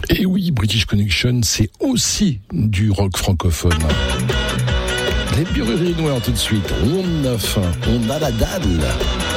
Et oui, British Connection, c'est aussi du rock francophone. Les Burreries Noires tout de suite, on a faim, on a la dalle.